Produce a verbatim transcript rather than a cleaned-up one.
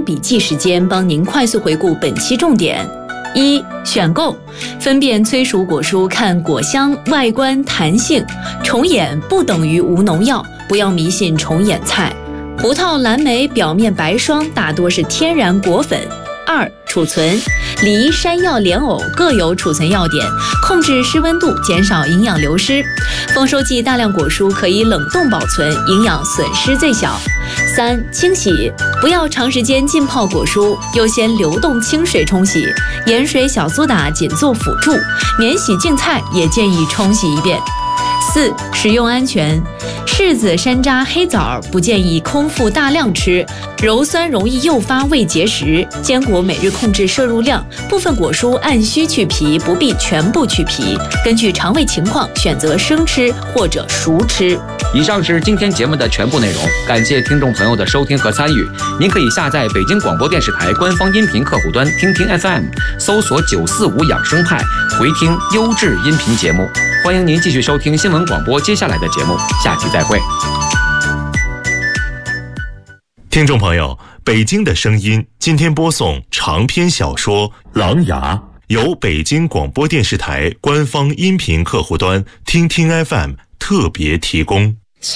钟笔记时间，帮您快速回顾本期重点。一、选购，分辨催熟果蔬看果香、外观、弹性，虫眼不等于无农药，不要迷信虫眼菜。葡萄、蓝莓表面白霜大多是天然果粉。二、储存，梨、山药、莲藕各有储存要点，控制湿温度，减少营养流失。丰收季大量果蔬可以冷冻保存，营养损失最小。三、清洗，不要长时间浸泡果蔬，优先流动清水冲洗，盐水、小苏打仅做辅助，免洗净菜也建议冲洗一遍。四、食用安全，柿子、山楂、黑枣不建议空腹大量吃，鞣酸容易诱发胃结石。坚果每日控制摄入量，部分果蔬按需去皮，不必全部去皮，根据肠胃情况选择生吃或者熟吃。 以上是今天节目的全部内容，感谢听众朋友的收听和参与。您可以下载北京广播电视台官方音频客户端听听 F M， 搜索九四五养生派，回听优质音频节目。欢迎您继续收听新闻广播接下来的节目，下期再会。 听众朋友，北京的声音今天播送长篇小说《狼牙》，由北京广播电视台官方音频客户端听听 F M 特别提供。